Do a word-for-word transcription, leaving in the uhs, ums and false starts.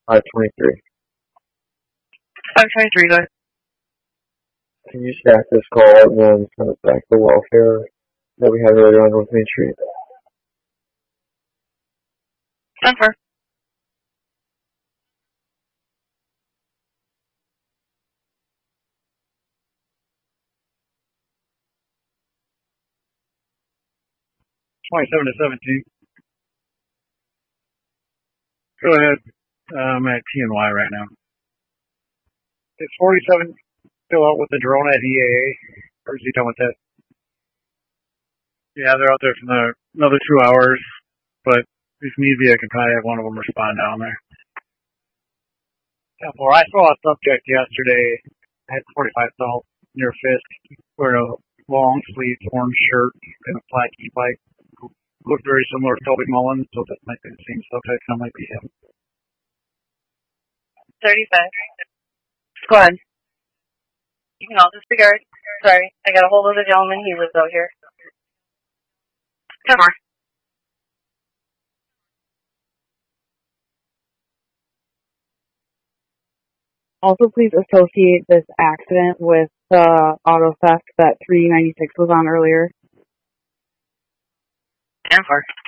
five twenty-three. five twenty-three, go ahead. Can you stack this call and then send it back to welfare that we had earlier on North Main Street? ten four. twenty-seven to seventeen. Go ahead. Uh, I'm at T N Y right now. Is forty-seven still out with the drone at E A A? Or is he done with that? Yeah, they're out there for the, another two hours. But if need be, I can probably have one of them respond down there. Yeah, well, I saw a subject yesterday. I had forty-five salt near Fisk, wearing a long sleeve orange shirt and a black e-bike. Looked very similar to Toby Mullen, so that might be the same subject. That might be him. thirty-five. Squad. You can all disregard. Sorry, I got a hold of the gentleman. He lives out here. ten more. Also, please associate this accident with the uh, auto theft that three ninety-six was on earlier. ten four.